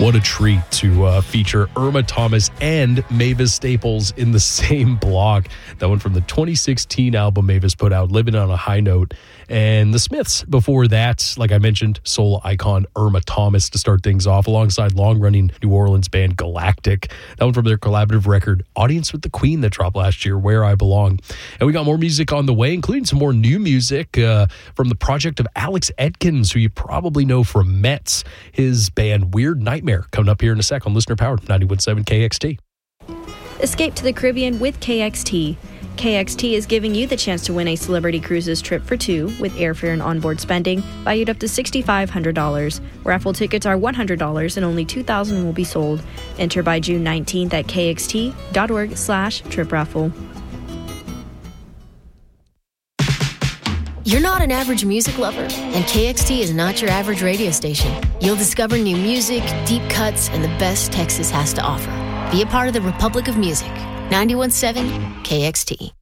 What a treat to feature Irma Thomas and Mavis Staples in the same block. That one from the 2016 album Mavis put out, Living on a High Note. And the Smiths before that, like I mentioned, soul icon Irma Thomas to start things off, alongside long-running New Orleans band Galactic. That one from their collaborative record, Audience with the Queen, that dropped last year, Where I Belong. And we got more music on the way, including some more new music from the project of Alex Edkins, who you probably know from Mets, his band Weird Nightmare, coming up here in a sec on Listener Powered 91.7 KXT. Escape to the Caribbean with KXT. KXT is giving you the chance to win a Celebrity Cruises trip for two with airfare and onboard spending valued up to $6,500. Raffle tickets are $100 and only 2,000 will be sold. Enter by June 19th at kxt.org/trip-raffle. You're not an average music lover, and KXT is not your average radio station. You'll discover new music, deep cuts, and the best Texas has to offer. Be a part of the Republic of Music. 91.7 KXT.